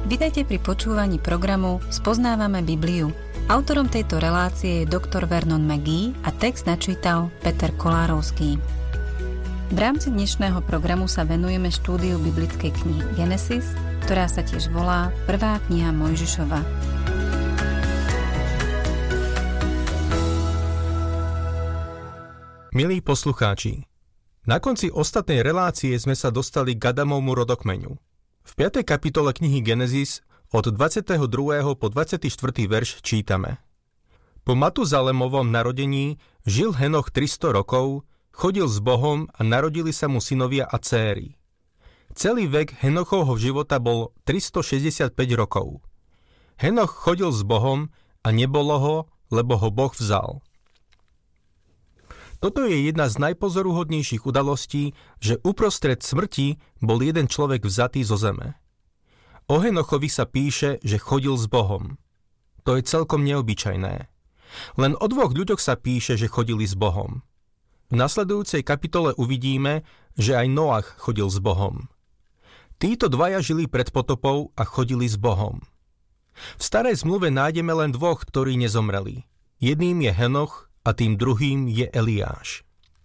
Vitajte pri počúvaní programu Spoznávame Bibliu. Autorom tejto relácie je doktor Vernon McGee a text načítal Peter Kolárovský. V rámci dnešného programu sa venujeme štúdiu biblickej knihy Genesis, ktorá sa tiež volá Prvá kniha Mojžišova. Milí poslucháči, na konci ostatnej relácie sme sa dostali k Adamovmu rodokmeňu. V 5. kapitole knihy Genesis od 22. po 24. verš čítame: Po Matuzalemovom narodení žil Henoch 300 rokov, chodil s Bohom a narodili sa mu synovia a céry. Celý vek Henochovho života bol 365 rokov. Henoch chodil s Bohom a nebolo ho, lebo ho Boh vzal. Toto je jedna z najpozoruhodnejších udalostí, že uprostred smrti bol jeden človek vzatý zo zeme. O Henochovi sa píše, že chodil s Bohom. To je celkom neobyčajné. Len o dvoch ľuďoch sa píše, že chodili s Bohom. V nasledujúcej kapitole uvidíme, že aj Noach chodil s Bohom. Títo dvaja žili pred potopou a chodili s Bohom. V starej zmluve nájdeme len dvoch, ktorí nezomreli. Jedným je Henoch a tým druhým je Eliáš.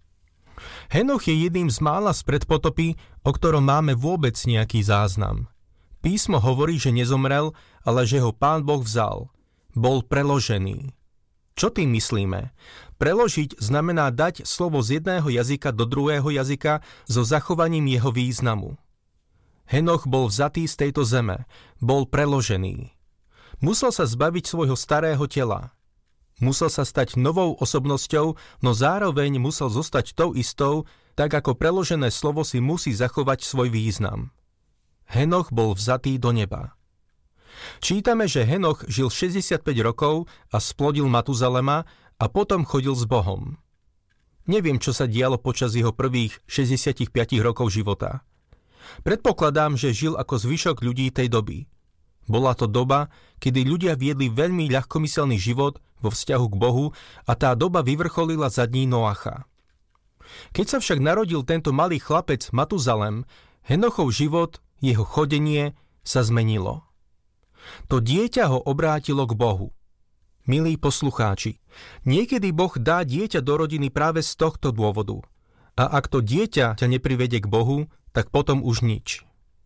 Henoch je jedným z mála z predpotopy, o ktorom máme vôbec nejaký záznam. Písmo hovorí, že nezomrel, ale že ho Pán Boh vzal. Bol preložený. Čo tým myslíme? Preložiť znamená dať slovo z jedného jazyka do druhého jazyka so zachovaním jeho významu. Henoch bol vzatý z tejto zeme, bol preložený. Musel sa zbaviť svojho starého tela. Musel sa stať novou osobnosťou, no zároveň musel zostať tou istou, tak ako preložené slovo si musí zachovať svoj význam. Henoch bol vzatý do neba. Čítame, že Henoch žil 65 rokov a splodil Matuzalema a potom chodil s Bohom. Neviem, čo sa dialo počas jeho prvých 65 rokov života. Predpokladám, že žil ako zvyšok ľudí tej doby. Bola to doba, kedy ľudia viedli veľmi ľahkomyselný život vo vzťahu k Bohu a tá doba vyvrcholila za dní Noacha. Keď sa však narodil tento malý chlapec Matuzalem, Henochov život, jeho chodenie sa zmenilo. To dieťa ho obrátilo k Bohu. Milí poslucháči, niekedy Boh dá dieťa do rodiny práve z tohto dôvodu. A ak to dieťa ťa neprivedie k Bohu, tak potom už nič.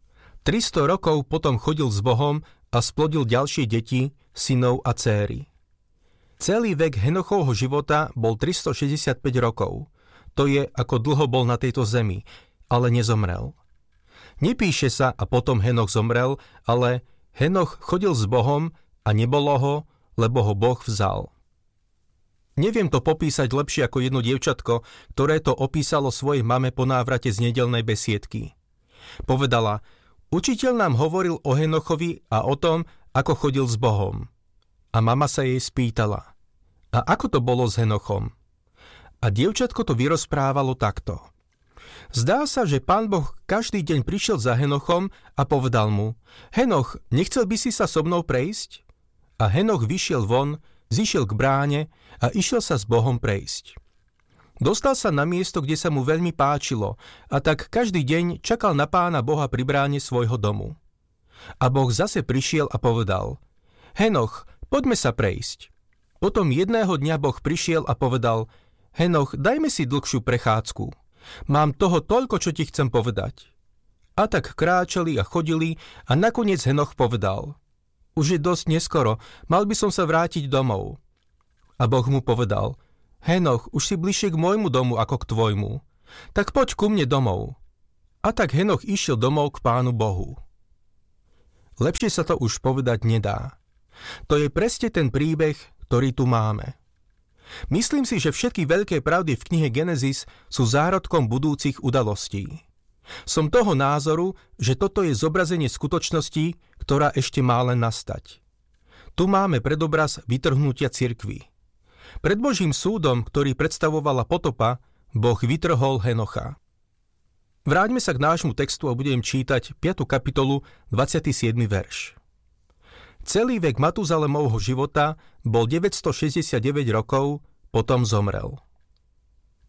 300 rokov potom chodil s Bohom a splodil ďalšie deti, synov a céry. Celý vek Henochovho života bol 365 rokov. To je, ako dlho bol na tejto zemi, ale nezomrel. Nepíše sa a potom Henoch zomrel, ale Henoch chodil s Bohom a nebolo ho, lebo ho Boh vzal. Neviem to popísať lepšie ako jedno dievčatko, ktoré to opísalo svojej mame po návrate z nedeľnej besiedky. Povedala: Učiteľ nám hovoril o Henochovi a o tom, ako chodil s Bohom. A mama sa jej spýtala: A ako to bolo s Henochom? A dievčatko to vyrozprávalo takto. Zdá sa, že Pán Boh každý deň prišiel za Henochom a povedal mu: Henoch, nechcel by si sa so mnou prejsť? A Henoch vyšiel von, zišiel k bráne a išiel sa s Bohom prejsť. Dostal sa na miesto, kde sa mu veľmi páčilo, a tak každý deň čakal na Pána Boha pri bráne svojho domu. A Boh zase prišiel a povedal: Henoch, poďme sa prejsť. Potom jedného dňa Boh prišiel a povedal: Henoch, dajme si dlhšiu prechádzku. Mám toho toľko, čo ti chcem povedať. A tak kráčali a chodili a nakoniec Henoch povedal: Už je dosť neskoro, mal by som sa vrátiť domov. A Boh mu povedal: Henoch, už si bližšie k môjmu domu ako k tvojmu. Tak poď ku mne domov. A tak Henoch išiel domov k Pánu Bohu. Lepšie sa to už povedať nedá. To je presne ten príbeh, ktorý tu máme. Myslím si, že všetky veľké pravdy v knihe Genesis sú zárodkom budúcich udalostí. Som toho názoru, že toto je zobrazenie skutočnosti, ktorá ešte má len nastať. Tu máme predobraz vytrhnutia cirkvi. Pred Božím súdom, ktorý predstavovala potopa, Boh vytrhol Henocha. Vráťme sa k nášmu textu a budem čítať 5. kapitolu, 27. verš. Celý vek Matuzalemovho života bol 969 rokov, potom zomrel.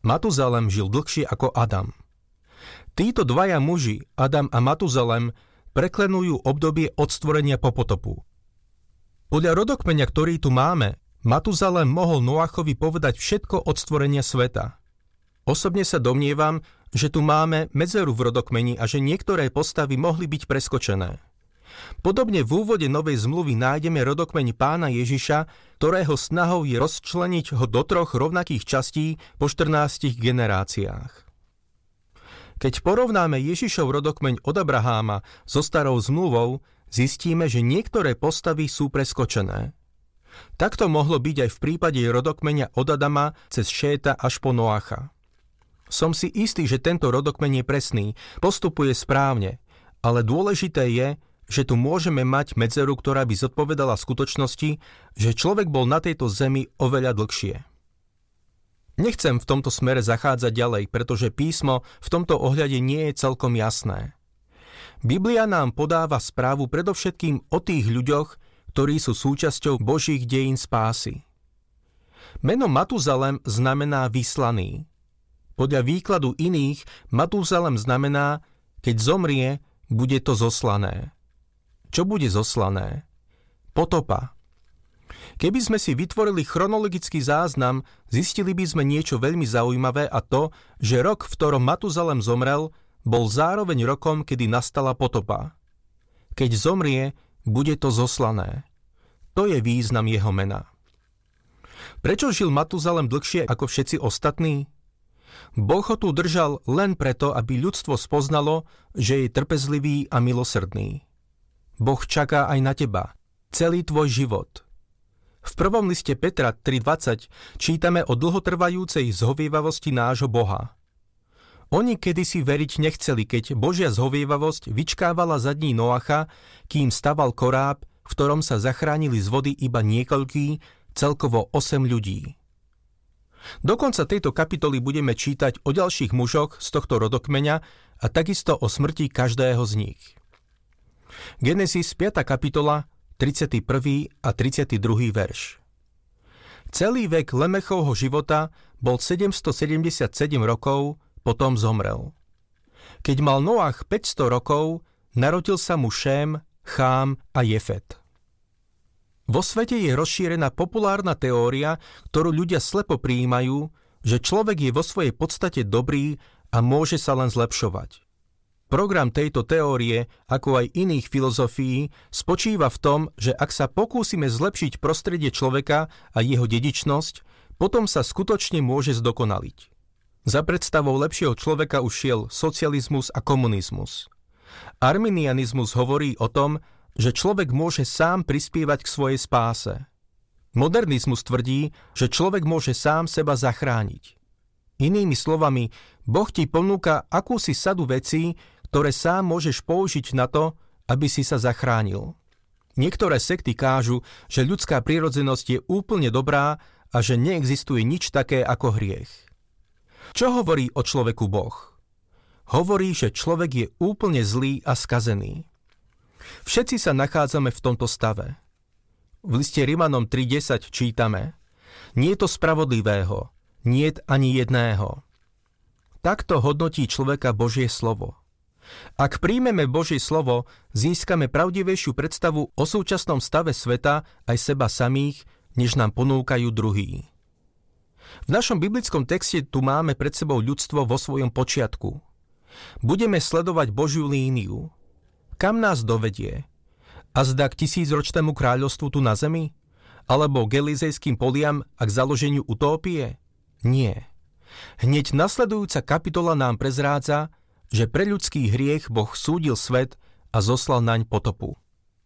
Matuzalem žil dlhšie ako Adam. Títo dvaja muži, Adam a Matuzalem, preklenujú obdobie od stvorenia po potopu. Podľa rodokmeňa, ktorý tu máme, Matuzalém mohol Noachovi povedať všetko od stvorenia sveta. Osobne sa domnievam, že tu máme medzeru v rodokmeni a že niektoré postavy mohli byť preskočené. Podobne v úvode Novej zmluvy nájdeme rodokmeň Pána Ježiša, ktorého snahou je rozčleniť ho do 3 rovnakých častí po 14 generáciách. Keď porovnáme Ježišov rodokmeň od Abraháma so starou zmluvou, zistíme, že niektoré postavy sú preskočené. Takto mohlo byť aj v prípade rodokmeňa od Adama cez Šéta až po Noacha. Som si istý, že tento rodokmeň je presný, postupuje správne, ale dôležité je, že tu môžeme mať medzeru, ktorá by zodpovedala skutočnosti, že človek bol na tejto zemi oveľa dlhšie. Nechcem v tomto smere zachádzať ďalej, pretože písmo v tomto ohľade nie je celkom jasné. Biblia nám podáva správu predovšetkým o tých ľuďoch, ktorí sú súčasťou Božích dejín spásy. Meno Matuzalém znamená vyslaný. Podľa výkladu iných Matuzalém znamená, keď zomrie, bude to zoslané. Čo bude zoslané? Potopa. Keby sme si vytvorili chronologický záznam, zistili by sme niečo veľmi zaujímavé, a to, že rok, v ktorom Matuzalém zomrel, bol zároveň rokom, kedy nastala potopa. Keď zomrie, bude to zoslané. To je význam jeho mena. Prečo žil Matuzalém dlhšie ako všetci ostatní? Boh ho tu držal len preto, aby ľudstvo spoznalo, že je trpezlivý a milosrdný. Boh čaká aj na teba, celý tvoj život. V prvom liste Petra 3.20 čítame o dlhotrvajúcej zhovievavosti nášho Boha. Oni kedysi veriť nechceli, keď Božia zhovievavosť vyčkávala za dní Noacha, kým staval koráb, v ktorom sa zachránili z vody iba niekoľkí, celkovo 8 ľudí. Do konca tejto kapitoly budeme čítať o ďalších mužoch z tohto rodokmeňa a takisto o smrti každého z nich. Genesis 5. kapitola, 31. a 32. verš. Celý vek Lemechovho života bol 777 rokov, potom zomrel. Keď mal Noach 500 rokov, narodil sa mu Šém, Chám a Jefet. Vo svete je rozšírená populárna teória, ktorú ľudia slepo prijímajú, že človek je vo svojej podstate dobrý a môže sa len zlepšovať. Program tejto teórie, ako aj iných filozofií, spočíva v tom, že ak sa pokúsime zlepšiť prostredie človeka a jeho dedičnosť, potom sa skutočne môže zdokonaliť. Za predstavou lepšieho človeka už šiel socializmus a komunizmus. Arminianizmus hovorí o tom, že človek môže sám prispievať k svojej spáse. Modernizmus tvrdí, že človek môže sám seba zachrániť. Inými slovami, Boh ti ponúka akúsi sadu vecí, ktoré sám môžeš použiť na to, aby si sa zachránil. Niektoré sekty kážu, že ľudská prirodzenosť je úplne dobrá a že neexistuje nič také ako hriech. Čo hovorí o človeku Boh? Hovorí, že človek je úplne zlý a skazený. Všetci sa nachádzame v tomto stave. V liste Rimanom 3.10 čítame: Nie je to spravodlivého, niet ani jedného. Takto hodnotí človeka Božie slovo. Ak príjmeme Božie slovo, získame pravdivejšiu predstavu o súčasnom stave sveta aj seba samých, než nám ponúkajú druhí. V našom biblickom texte tu máme pred sebou ľudstvo vo svojom počiatku. Budeme sledovať Božiu líniu. Kam nás dovedie? Azda k 1000-ročnému kráľovstvu tu na zemi? Alebo k Elizejským poliam a k založeniu utópie? Nie. Hneď nasledujúca kapitola nám prezrádza, že pre ľudský hriech Boh súdil svet a zoslal naň potopu.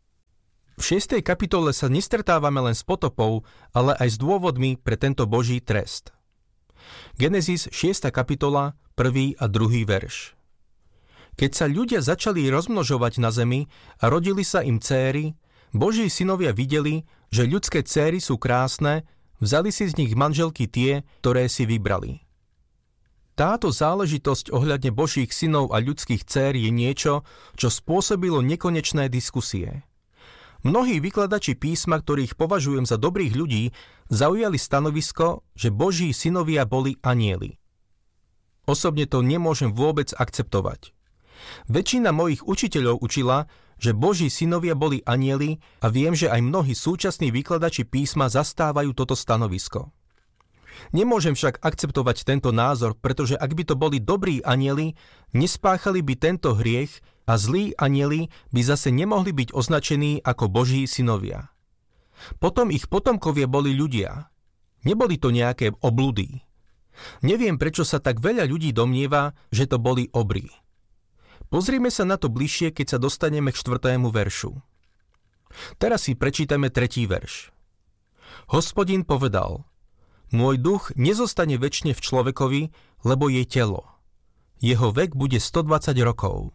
V 6. kapitole sa nestretávame len s potopou, ale aj s dôvodmi pre tento Boží trest. Genesis 6. kapitola, 1. a 2. verš. Keď sa ľudia začali rozmnožovať na zemi a rodili sa im céry, Boží synovia videli, že ľudské céry sú krásne, vzali si z nich manželky tie, ktoré si vybrali. Táto záležitosť ohľadne Božích synov a ľudských dcér je niečo, čo spôsobilo nekonečné diskusie. Mnohí vykladači písma, ktorých považujem za dobrých ľudí, zaujali stanovisko, že Boží synovia boli anjeli. Osobne to nemôžem vôbec akceptovať. Väčšina mojich učiteľov učila, že Boží synovia boli anjeli a viem, že aj mnohí súčasní vykladači písma zastávajú toto stanovisko. Nemôžem však akceptovať tento názor, pretože ak by to boli dobrí anjeli, nespáchali by tento hriech a zlí anjeli by zase nemohli byť označení ako Boží synovia. Potom ich potomkovia boli ľudia. Neboli to nejaké obludy. Neviem, prečo sa tak veľa ľudí domnieva, že to boli obry. Pozrime sa na to bližšie, keď sa dostaneme k 4. veršu. Teraz si prečítame 3. verš. Hospodin povedal: Môj duch nezostane večne v človekovi, lebo je telo. Jeho vek bude 120 rokov.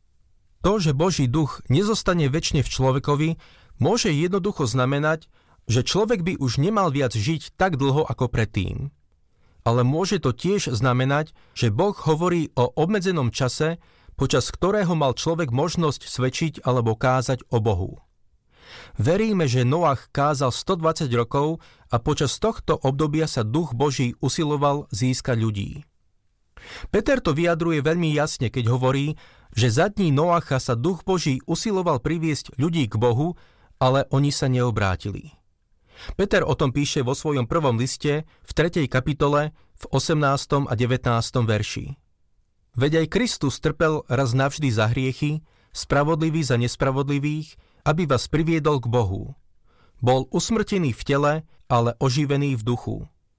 To, že Boží duch nezostane večne v človekovi, môže jednoducho znamenať, že človek by už nemal viac žiť tak dlho ako predtým. Ale môže to tiež znamenať, že Boh hovorí o obmedzenom čase, počas ktorého mal človek možnosť svedčiť alebo kázať o Bohu. Veríme, že Noach kázal 120 rokov a počas tohto obdobia sa Duch Boží usiloval získať ľudí. Peter to vyjadruje veľmi jasne, keď hovorí, že za dní Noacha sa Duch Boží usiloval priviesť ľudí k Bohu, ale oni sa neobrátili. Peter o tom píše vo svojom prvom liste v 3. kapitole v 18. a 19. verši. Veď aj Kristus trpel raz navždy za hriechy, spravodlivý za nespravodlivých, aby vás priviedol k Bohu. Bol usmrtený v tele, ale oživený v duchu.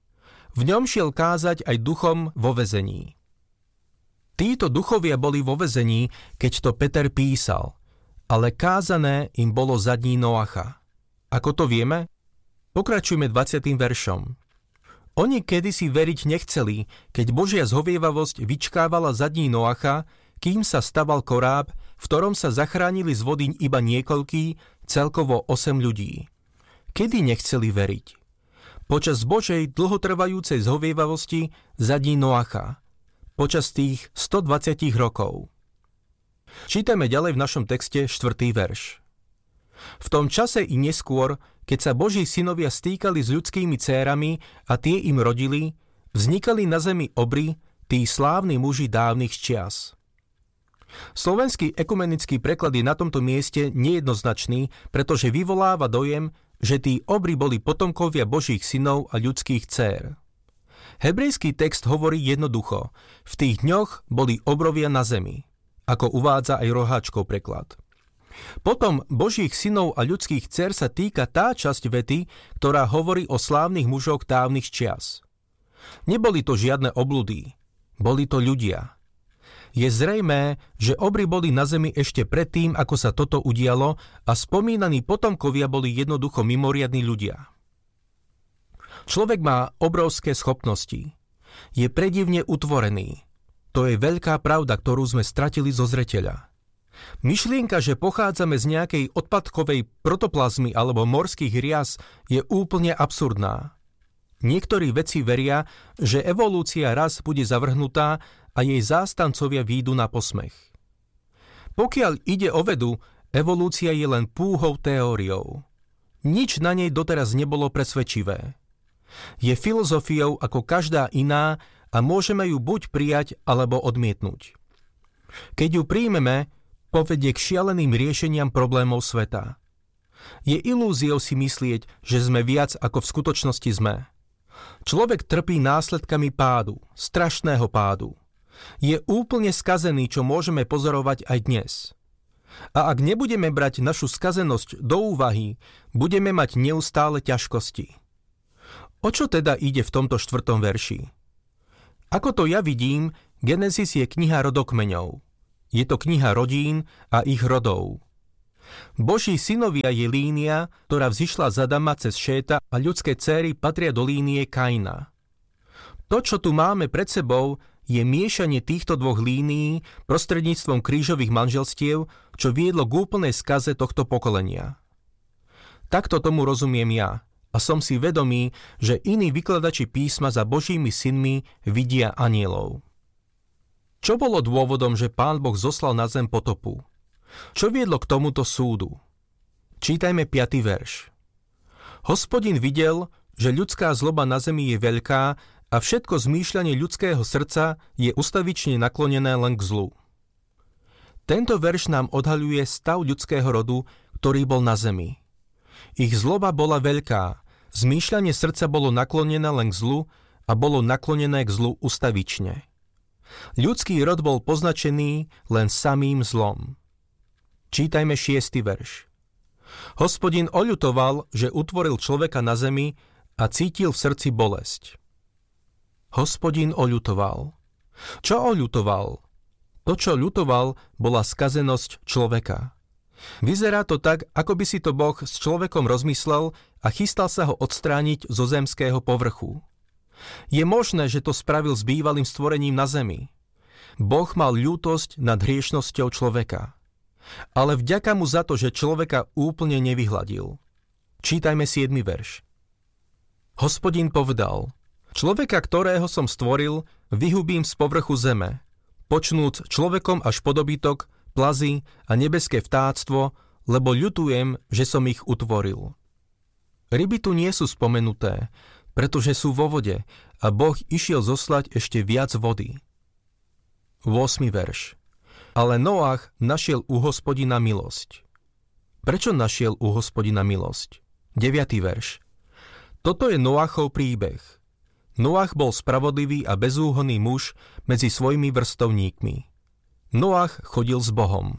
V ňom šiel kázať aj duchom vo väzení. Títo duchovia boli vo väzení, keď to Peter písal, ale kázané im bolo za dní Noacha. Ako to vieme? Pokračujme 20. veršom. Oni kedysi veriť nechceli, keď Božia zhovievavosť vyčkávala za dní Noacha, kým sa staval koráb, v ktorom sa zachránili z vody iba niekoľkí, celkovo 8 ľudí. Kedy nechceli veriť? Počas Božej dlhotrvajúcej zhovievavosti za dní Noacha. Počas tých 120 rokov. Čítame ďalej v našom texte 4. verš. V tom čase i neskôr, keď sa Boží synovia stýkali s ľudskými dcérami a tie im rodili, vznikali na zemi obry, tí slávni muži dávnych čias. Slovenský ekumenický preklad je na tomto mieste nejednoznačný, pretože vyvoláva dojem, že tí obry boli potomkovia Božích synov a ľudských dcér. Hebrejský text hovorí jednoducho: v tých dňoch boli obrovia na zemi, ako uvádza aj Roháčkov preklad. Potom Božích synov a ľudských dcér sa týka tá časť vety, ktorá hovorí o slávnych mužoch dávnych čias. Neboli to žiadne obludy, boli to ľudia. Je zrejmé, že obry boli na zemi ešte predtým, ako sa toto udialo, a spomínaní potomkovia boli jednoducho mimoriadni ľudia. Človek má obrovské schopnosti. Je predivne utvorený. To je veľká pravda, ktorú sme stratili zo zreteľa. Myšlienka, že pochádzame z nejakej odpadkovej protoplazmy alebo morských rias, je úplne absurdná. Niektorí vedci veria, že evolúcia raz bude zavrhnutá a jej zástancovia výjdu na posmech. Pokiaľ ide o vedu, evolúcia je len púhou teóriou. Nič na nej doteraz nebolo presvedčivé. Je filozofiou ako každá iná a môžeme ju buď prijať alebo odmietnúť. Keď ju príjmeme, povedie k šialeným riešeniam problémov sveta. Je ilúziou si myslieť, že sme viac ako v skutočnosti sme. Človek trpí následkami pádu, strašného pádu. Je úplne skazený, čo môžeme pozorovať aj dnes. A ak nebudeme brať našu skazenosť do úvahy, budeme mať neustále ťažkosti. O čo teda ide v tomto 4. verši? Ako to ja vidím, Genesis je kniha rodokmeňov. Je to kniha rodín a ich rodov. Boží synovia je línia, ktorá vzišla z Adama cez Šéta a ľudské dcéry patria do línie Kaina. To, čo tu máme pred sebou, je miešanie týchto dvoch línií prostredníctvom krížových manželstiev, čo viedlo k úplnej skaze tohto pokolenia. Takto tomu rozumiem ja a som si vedomý, že iní vykladači písma za Božími synmi vidia anjelov. Čo bolo dôvodom, že Pán Boh zoslal na zem potopu? Čo viedlo k tomuto súdu? Čítajme 5. verš. Hospodin videl, že ľudská zloba na zemi je veľká a všetko zmýšľanie ľudského srdca je ustavične naklonené len k zlu. Tento verš nám odhaľuje stav ľudského rodu, ktorý bol na zemi. Ich zloba bola veľká, zmýšľanie srdca bolo naklonené len k zlu a bolo naklonené k zlu ustavične. Ľudský rod bol poznačený len samým zlom. Čítajme 6. verš. Hospodin oľutoval, že utvoril človeka na zemi a cítil v srdci bolesť. Hospodin oľutoval. Čo oľutoval? To, čo ľutoval, bola skazenosť človeka. Vyzerá to tak, ako by si to Boh s človekom rozmyslel a chystal sa ho odstrániť zo zemského povrchu. Je možné, že to spravil s bývalým stvorením na zemi. Boh mal ľútosť nad hriešnosťou človeka. Ale vďaka mu za to, že človeka úplne nevyhladil. Čítajme 7. verš. Hospodin povedal: Človeka, ktorého som stvoril, vyhubím z povrchu zeme, počnúc človekom až po dobytok, plazy a nebeské vtáctvo, lebo ľutujem, že som ich utvoril. Ryby tu nie sú spomenuté, pretože sú vo vode a Boh išiel zoslať ešte viac vody. 8. verš. Ale Noach našiel u Hospodina milosť. Prečo našiel u Hospodina milosť? 9. verš. Toto je Noachov príbeh. Noach bol spravodlivý a bezúhonný muž medzi svojimi vrstovníkmi. Noach chodil s Bohom.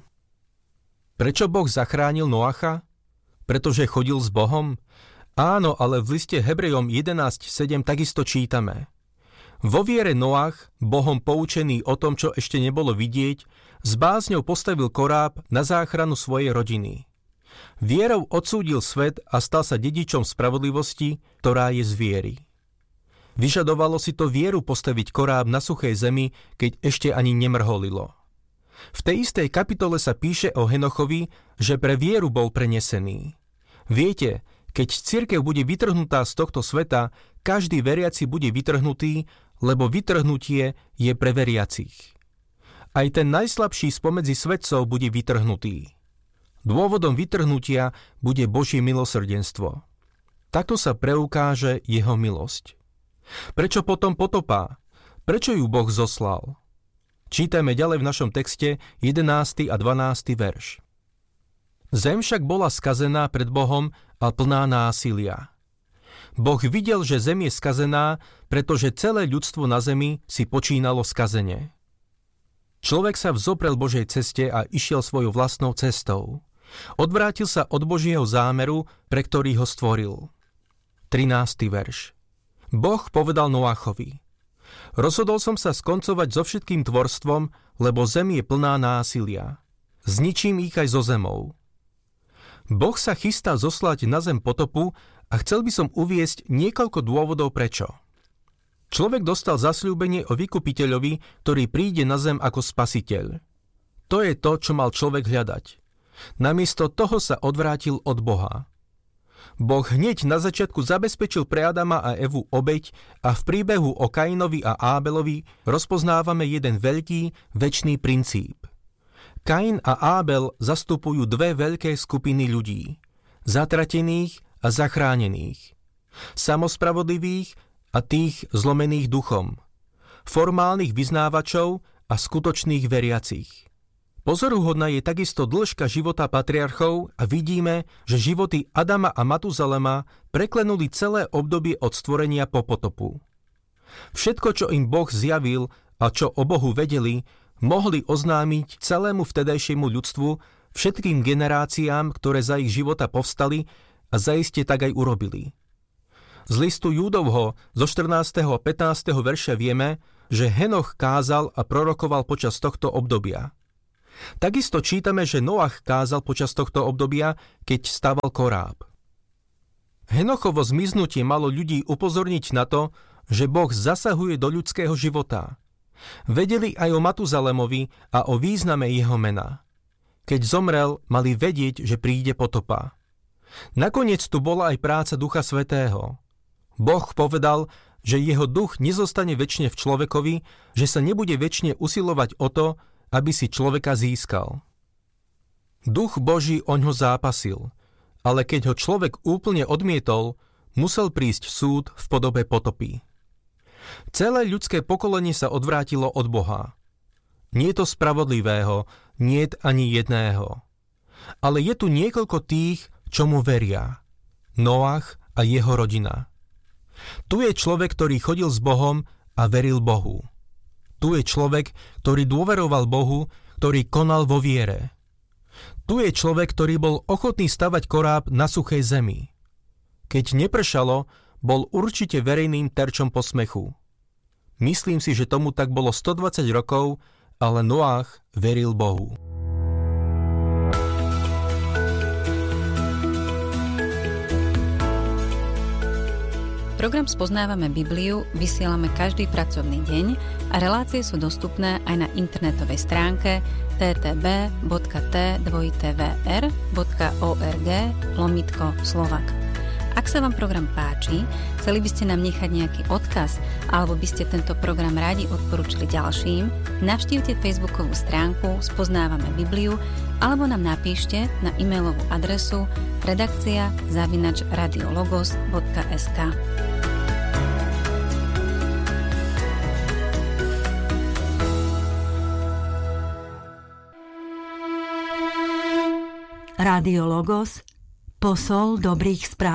Prečo Boh zachránil Noacha? Pretože chodil s Bohom? Áno, ale v liste Hebrejom 11.7 takisto čítame. Vo viere Noach, Bohom poučený o tom, čo ešte nebolo vidieť, s bázňou postavil koráb na záchranu svojej rodiny. Vierou odsúdil svet a stal sa dedičom spravodlivosti, ktorá je z viery. Vyžadovalo si to vieru postaviť koráb na suchej zemi, keď ešte ani nemrholilo. V tej istej kapitole sa píše o Henochovi, že pre vieru bol prenesený. Viete, keď cirkev bude vytrhnutá z tohto sveta, každý veriaci bude vytrhnutý, lebo vytrhnutie je pre veriacich. Aj ten najslabší spomedzi svetcov bude vytrhnutý. Dôvodom vytrhnutia bude Božie milosrdenstvo. Takto sa preukáže jeho milosť. Prečo potom potopa? Prečo ju Boh zoslal? Čítajme ďalej v našom texte 11. a 12. verš. Zem však bola skazená pred Bohom a plná násilia. Boh videl, že zem je skazená, pretože celé ľudstvo na zemi si počínalo skazene. Človek sa vzoprel Božej ceste a išiel svojou vlastnou cestou. Odvrátil sa od Božieho zámeru, pre ktorý ho stvoril. 13. verš. Boh povedal Noachovi: Rozhodol som sa skoncovať so všetkým tvorstvom, lebo zem je plná násilia. Zničím ich aj zo zemou. Boh sa chystá zoslať na zem potopu a chcel by som uviesť niekoľko dôvodov prečo. Človek dostal zasľúbenie o vykupiteľovi, ktorý príde na zem ako spasiteľ. To je to, čo mal človek hľadať. Namiesto toho sa odvrátil od Boha. Boh hneď na začiatku zabezpečil pre Adama a Evu obeť a v príbehu o Kainovi a Ábelovi rozpoznávame jeden veľký, večný princíp. Kain a Ábel zastupujú dve veľké skupiny ľudí. Zatratených a zachránených. Samospravodlivých a tých zlomených duchom. Formálnych vyznávačov a skutočných veriacich. Pozoruhodná je takisto dĺžka života patriarchov a vidíme, že životy Adama a Matuzalema preklenuli celé obdobie od stvorenia po potopu. Všetko, čo im Boh zjavil a čo o Bohu vedeli, mohli oznámiť celému vtedajšiemu ľudstvu, všetkým generáciám, ktoré za ich života povstali a zaiste tak aj urobili. Z listu Júdovho zo 14. a 15. verša vieme, že Henoch kázal a prorokoval počas tohto obdobia. Takisto čítame, že Noach kázal počas tohto obdobia, keď staval koráb. Henochovo zmiznutie malo ľudí upozorniť na to, že Boh zasahuje do ľudského života. Vedeli aj o Matuzalemovi a o význame jeho mena. Keď zomrel, mali vedieť, že príde potopa. Nakoniec tu bola aj práca Ducha Svätého. Boh povedal, že jeho duch nezostane večne v človekovi, že sa nebude večne usilovať o to, aby si človeka získal. Duch Boží oňho zápasil, ale keď ho človek úplne odmietol, musel prísť súd v podobe potopy. Celé ľudské pokolenie sa odvrátilo od Boha. Nie je to spravodlivého, niet ani jedného. Ale je tu niekoľko tých, čo mu veria. Noach a jeho rodina. Tu je človek, ktorý chodil s Bohom a veril Bohu. Tu je človek, ktorý dôveroval Bohu, ktorý konal vo viere. Tu je človek, ktorý bol ochotný stavať koráb na suchej zemi. Keď nepršalo, bol určite verejným terčom posmechu. Myslím si, že tomu tak bolo 120 rokov, ale Noach veril Bohu. Program Spoznávame Bibliu vysielame každý pracovný deň a relácie sú dostupné aj na internetovej stránke ttb.tvr.org/Slovak. Ak sa vám program páči, chceli by ste nám nechať nejaký odkaz alebo by ste tento program radi odporúčili ďalším, navštívte facebookovú stránku Spoznávame Bibliu alebo nám napíšte na e-mailovú adresu redakcia@radiologos.sk. Rádio Logos, posol dobrých správ.